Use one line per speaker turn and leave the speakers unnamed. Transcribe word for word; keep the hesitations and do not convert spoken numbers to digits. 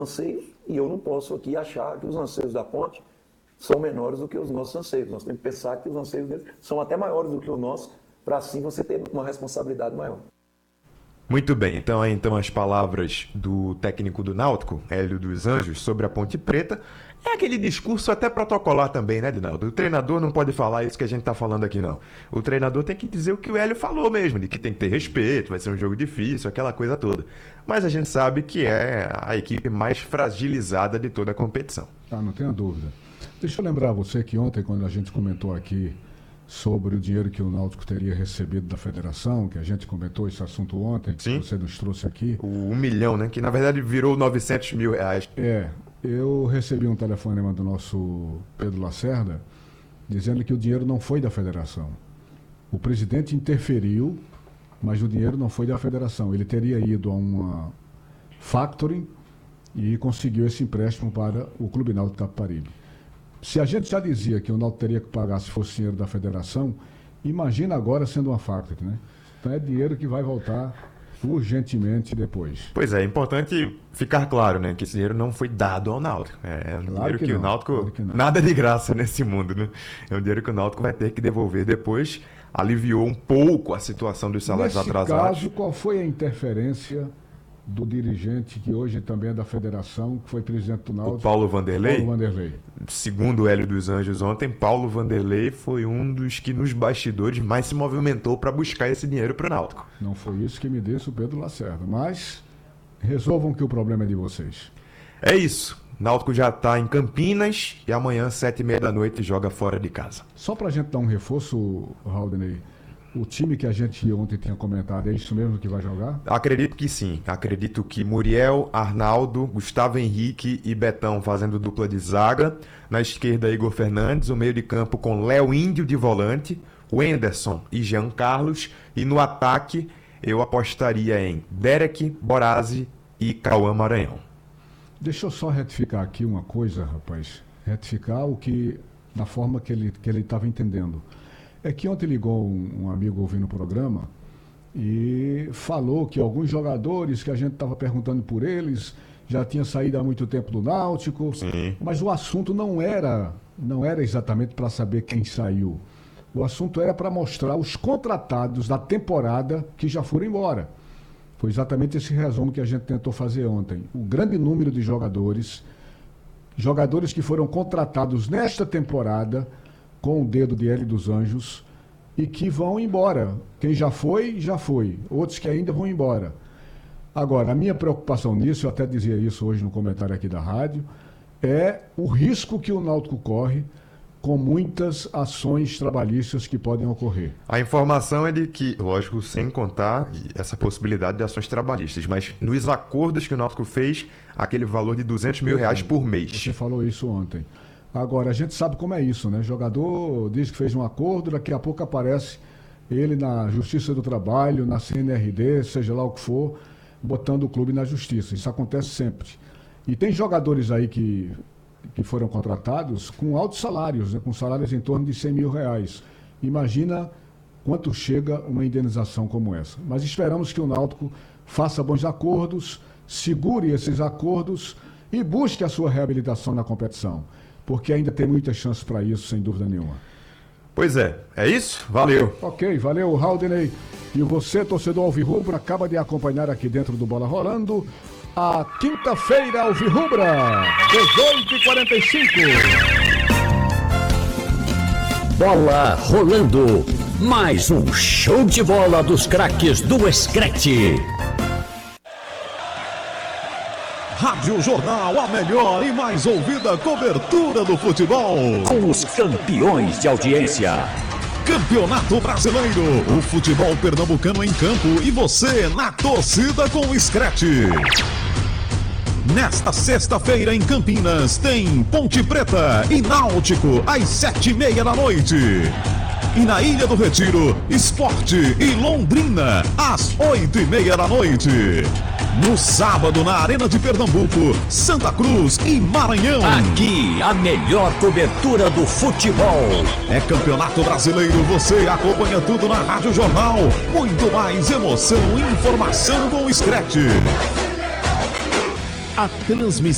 anseios, e eu não posso aqui achar que os anseios da Ponte são menores do que os nossos anseios. Nós temos que pensar que os anseios deles são até maiores do que os nossos, para assim você ter uma responsabilidade maior.
Muito bem, então aí então as palavras do técnico do Náutico, Hélio dos Anjos, sobre a Ponte Preta. É aquele discurso até protocolar também, né, Dinaldo? O treinador não pode falar isso que a gente tá falando aqui, não. O treinador tem que dizer o que o Hélio falou mesmo, de que tem que ter respeito, vai ser um jogo difícil, aquela coisa toda. Mas a gente sabe que é a equipe mais fragilizada de toda a competição.
Ah, não tenha dúvida. Deixa eu lembrar você que ontem, quando a gente comentou aqui sobre o dinheiro que o Náutico teria recebido da federação, que a gente comentou esse assunto ontem,
Sim.
que você nos trouxe aqui.
O um milhão, né? Que na verdade virou novecentos mil reais.
É, eu recebi um telefonema do nosso Pedro Lacerda dizendo que o dinheiro não foi da federação. O presidente interferiu, mas o dinheiro não foi da federação. Ele teria ido a uma factoring e conseguiu esse empréstimo para o Clube Náutico Capibaribe. Se a gente já dizia que o Náutico teria que pagar se fosse dinheiro da federação, imagina agora sendo uma factoring, né? Então é dinheiro que vai voltar urgentemente depois.
Pois é, é importante ficar claro, né, que esse dinheiro não foi dado ao Náutico. É um
Claro
dinheiro
que
que,
não,
o Náutico...
claro que não.
Nada de graça nesse mundo, né? É um dinheiro que o Náutico vai ter que devolver depois. Aliviou um pouco a situação dos salários
Nesse
atrasados.
caso, qual foi a interferência do dirigente, que hoje também é da federação, que foi presidente do Náutico?
O Paulo Vanderlei?
Paulo Vanderlei.
Segundo o Hélio dos Anjos ontem, Paulo Vanderlei foi um dos que nos bastidores mais se movimentou para buscar esse dinheiro para o Náutico.
Não foi isso que me disse o Pedro Lacerda, mas resolvam que o problema é de vocês.
É isso. Náutico já está em Campinas e amanhã, sete e meia da noite, joga fora de casa.
Só para a gente dar um reforço, Raudney, o time que a gente ontem tinha comentado, é isso mesmo que vai jogar?
Acredito que sim. Acredito que Muriel, Arnaldo, Gustavo Henrique e Betão fazendo dupla de zaga. Na esquerda, Igor Fernandes. O meio de campo com Léo Índio de volante, Wenderson e Jean Carlos. E no ataque, eu apostaria em Derek, Borazzi e Cauã Maranhão.
Deixa eu só retificar aqui uma coisa, rapaz. Retificar o que, da forma que ele que ele estava entendendo. É que ontem ligou um, um amigo ouvindo o programa e falou que alguns jogadores que a gente estava perguntando por eles já tinham saído há muito tempo do Náutico.
Sim.
Mas o assunto não era, não era exatamente para saber quem saiu. O assunto era para mostrar os contratados da temporada que já foram embora. Foi exatamente esse resumo que a gente tentou fazer ontem. O grande número de jogadores, jogadores que foram contratados nesta temporada com o dedo de Hélio dos Anjos e que vão embora. Quem já foi, já foi. Outros que ainda vão embora. Agora, a minha preocupação nisso, eu até dizia isso hoje no comentário aqui da rádio, é o risco que o Náutico corre com muitas ações trabalhistas que podem ocorrer.
A informação é de que, lógico, sem contar essa possibilidade de ações trabalhistas, mas nos acordos que o Náutico fez, aquele valor de duzentos mil reais por mês.
Você falou isso ontem. Agora, a gente sabe como é isso, né? O jogador diz que fez um acordo, daqui a pouco aparece ele na Justiça do Trabalho, na C N R D, seja lá o que for, botando o clube na justiça. Isso acontece sempre. E tem jogadores aí que, que foram contratados com altos salários, né? Com salários em torno de cem mil reais. Imagina quanto chega uma indenização como essa. Mas esperamos que o Náutico faça bons acordos, segure esses acordos e busque a sua reabilitação na competição. Porque ainda tem muitas chances para isso, sem dúvida nenhuma.
Pois é, é isso? Valeu.
Ok, valeu, Raudney. E você, torcedor alvirrubro, acaba de acompanhar aqui dentro do Bola Rolando a quinta-feira alvirrubra, dezoito e quarenta e cinco.
Bola Rolando, mais um show de bola dos craques do Screte.
Rádio Jornal, a melhor e mais ouvida cobertura do futebol.
Com os campeões de audiência.
Campeonato Brasileiro, o futebol pernambucano em campo e você na torcida com o Screte. Nesta sexta-feira em Campinas tem Ponte Preta e Náutico às sete e meia da noite. E na Ilha do Retiro, Sport e Londrina às oito e meia da noite. No sábado, na Arena de Pernambuco, Santa Cruz e Maranhão.
Aqui, a melhor cobertura do futebol.
É Campeonato Brasileiro, você acompanha tudo na Rádio Jornal. Muito mais emoção e informação com o Screte. A transmissão